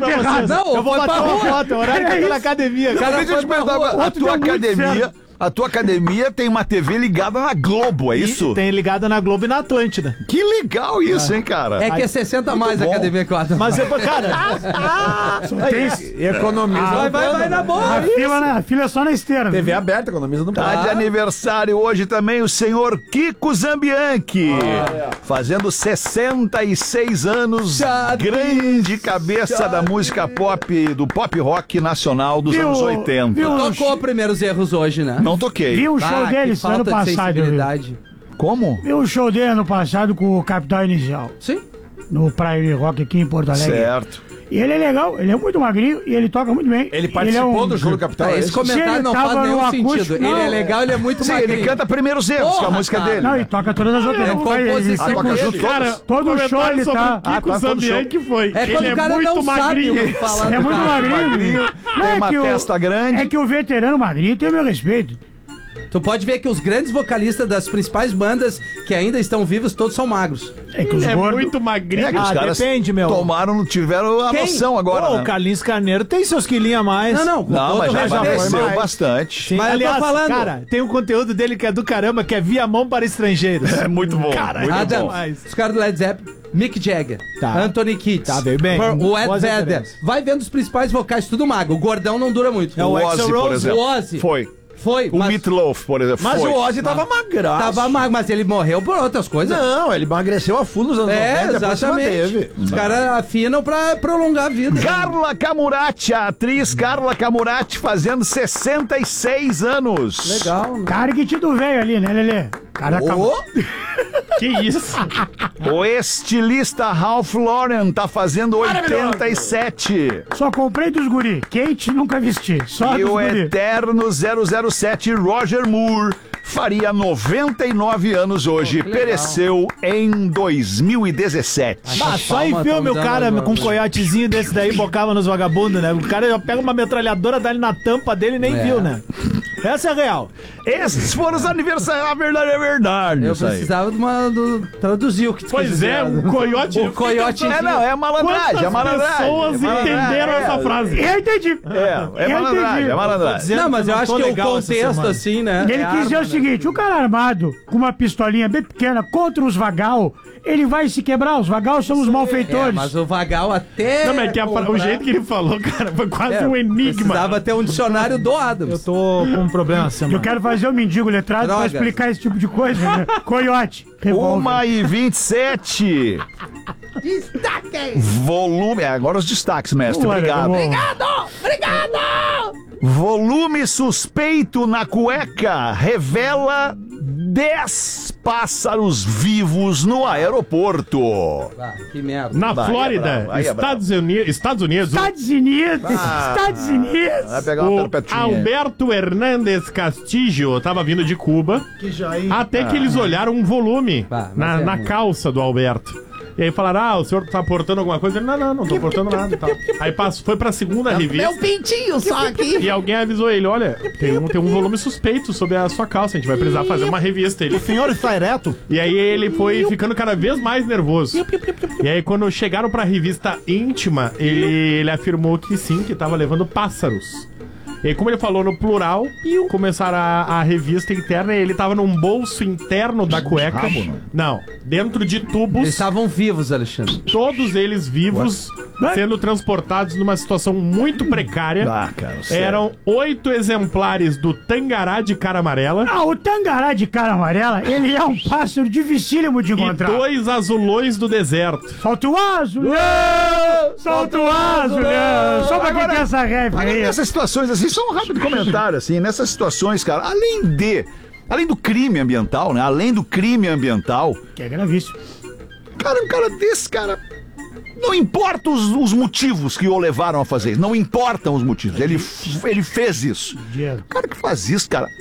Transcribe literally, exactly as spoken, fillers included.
pra vocês. errado. Não, eu vou foi bater pra uma rua. foto, é horário que eu tô na academia. Cara, deixa eu te perguntar agora, a Outro tua deu muito academia, certo. a tua academia tem uma T V ligada na Globo, é isso? Tem ligada na Globo e na Atlântida. Que legal isso, hein, cara? É que é sessenta a mais a bom. academia que eu acho. Mas, eu, cara, Tem, Economiza. Vai, vai, vai na boa. a, fila, né? a fila é só na esteira. T V aberta, economiza no Tá prazo. de aniversário hoje também o senhor Kiko Zambianchi, fazendo sessenta e seis anos, grande cabeça da música pop, do pop rock nacional dos Viu- anos oitenta. viu- Tocou primeiros erros hoje, né? Não toquei. Vi o show Ah, que dele ano falta de passado. Eu vi. sensibilidade. Como? Vi o show dele ano passado com o Capital Inicial, Sim. no Praia Rock aqui em Porto Alegre. Certo. E ele é legal, ele é muito magrinho e ele toca muito bem. Ele é participou um- do jogo do Capital. Tá, é esse esse? comentário ele não tava faz nenhum no sentido. acústico, Ele não. é legal, ele é muito Sim, magrinho. ele canta primeiros erros, Porra, com a música cara. dele. Não, e toca todas as outras. É não vai- ele- composição Ah, toca dele. junto Cara, todas? todo show comentário ele sobre tá. o Kiko Ah, tá, todo Zambianchi foi. É quando Ele o é cara muito não sabe magrinho. o que falar É do muito cara. magrinho. Não, tem é uma que o- testa grande. É que o veterano magrinho tem o meu respeito. Tu pode ver que os grandes vocalistas das principais bandas que ainda estão vivos, todos são magros. É que os É gordos. muito magrinho. É que os Ah, caras depende, meu. tomaram, tiveram a Quem? noção agora, Pô, né? o Carlinhos Carneiro tem seus quilinhos a mais. Não, não, com Não, todo mas já respeito. emagreceu mais. bastante. Sim, Mas eu tô aliás, falando- cara, tem um conteúdo dele que é do caramba, que é Via Mão para Estrangeiros. É muito bom. Cara, muito Adam, bom. demais. os caras do Led Zeppelin, Mick Jagger, Tá. Anthony Kiedis, Tá, veio bem. Pearl- o Ed Boas Vedder. referências. Vai vendo os principais vocais, tudo magro. O gordão não dura muito. É o O Axl Ozzy, por Rose. exemplo. O Ozzy. Foi. Foi, O mas Meatloaf, por exemplo. Mas foi. o Ozzy tava magraço. tava magro, mas ele morreu por outras coisas. Não, ele emagreceu a full nos anos É, noventa, depois se exatamente. manteve. Os caras afinam pra prolongar a vida. Carla Camurati, a atriz Carla Camurati, fazendo sessenta e seis anos. Legal, né? Cara que do velho ali, né, Lelê? Cara acabou. Que isso? O estilista Ralph Lauren tá fazendo oitenta e sete. Só comprei dos guri. Kate nunca vesti. Só E dos o guri. eterno zero zero sete Roger Moore faria noventa e nove anos hoje. Pô, que legal. Pereceu em dois mil e dezessete. Ah, só em Palma filme tão o cara dando com um agora. coiotezinho desse daí bocava nos vagabundos, né? O cara já pega uma metralhadora, dá ele na tampa dele e nem É. viu, né? Essa é real. Esses foram os aniversários. A verdade é verdade. Eu isso aí. precisava de uma. Do, traduzir o que tu Pois quis é, dizer. o coiote. O coiote. É, não, é malandragem, Quantas é malandragem. pessoas é malandragem, entenderam é, essa frase? Eu entendi. É, é Eu malandragem, entendi. é malandragem. Não, mas eu não acho tô que o legal essa contexto, semana. assim, né? Ele é quis dizer arma, o seguinte, o cara armado com uma pistolinha bem pequena contra os vagal, ele vai se quebrar. Os vagal são os né? É, malfeitores. mas o vagal até. Não, mas é que a- o comprar- jeito que ele falou, cara, foi quase É, um enigma. Precisava ter um dicionário do Adams. Eu tô com um problema essa Eu semana. quero fazer o mendigo letrado pra Drogas. explicar esse tipo de coisa, né? Coiote. revólver. Uma e vinte e sete. Volume. é, Agora os destaques, mestre. Ué, Obrigado. vamos- Volume suspeito na cueca revela dez pássaros vivos no aeroporto. Ah, que merda. Na Vai, é Flórida, bravo, aí é Estados, Unidos, Estados Unidos, o- Estados Unidos. Estados Vai Unidos. pegar uma o perpetinha. Alberto Hernandes Castillo estava vindo de Cuba, até que eles olharam um volume Bah, mas na, é na muito. calça do Alberto. E aí falaram, ah, o senhor tá portando alguma coisa? Ele, não, não, não tô portando nada e tal. Aí passou, foi pra segunda revista pintinho só aqui. e alguém avisou ele, olha, tem um, tem um volume suspeito sobre a sua calça, a gente vai precisar fazer uma revista. Ele, O senhor está ereto? e aí ele foi ficando cada vez mais nervoso. E aí quando chegaram pra revista íntima, ele, ele afirmou que sim, que tava levando pássaros. E aí, como ele falou no plural, começaram a, a revista interna e ele tava num bolso interno da cueca. Rabo, Não, dentro de tubos, Eles estavam vivos, Alexandre. todos eles vivos, sendo transportados numa situação muito precária. Ah, cara, sério. Eram oito exemplares do tangará de cara amarela Ah, o tangará de cara amarela, ele é um pássaro dificílimo de e encontrar. dois azulões do deserto. Solta o aso, Leão! Solta o aso, Leão! Só pra quem Agora- tem essa ref Agora, aí. nessas situações, assim, só um rápido comentário, assim, nessas situações, cara, além de. Além do crime ambiental, né? Além do crime ambiental, Que é gravíssimo. cara, um cara desse, cara. Não importa os, os motivos que o levaram a fazer isso. Não importam os motivos. Ele, f- ele fez isso. Dinheiro. O cara que faz isso, cara,